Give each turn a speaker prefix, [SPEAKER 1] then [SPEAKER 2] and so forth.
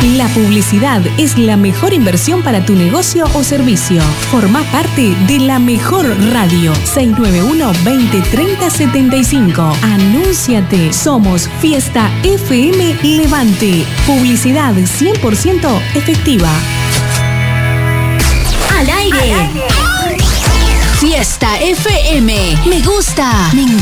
[SPEAKER 1] La publicidad es la mejor inversión para tu negocio o servicio. Formá parte de la mejor radio. 691-2030-75. Anúnciate. Somos Fiesta FM Levante. Publicidad 100% efectiva.
[SPEAKER 2] Al aire. Fiesta FM. Me gusta. Me encanta.